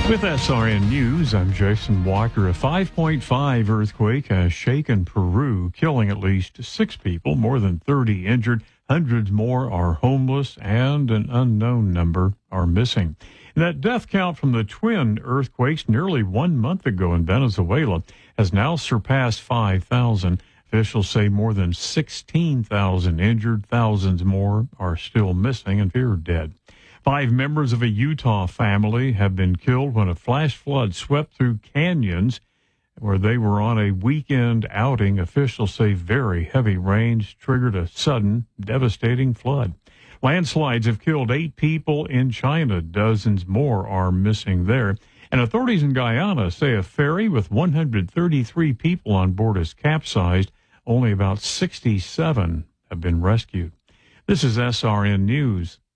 With SRN News, I'm Jason Walker. A 5.5 earthquake has shaken Peru, killing at least 6 people, more than 30 injured. Hundreds more are homeless, and an unknown number are missing. And that death count from the twin earthquakes nearly 1 month ago in Venezuela has now surpassed 5,000. Officials say more than 16,000 injured. Thousands more are still missing and feared dead. 5 members of a Utah family have been killed when a flash flood swept through canyons where they were on a weekend outing. Officials say very heavy rains triggered a sudden, devastating flood. Landslides have killed 8 people in China. Dozens more are missing there. And authorities in Guyana say a ferry with 133 people on board has capsized. Only about 67 have been rescued. This is SRN News.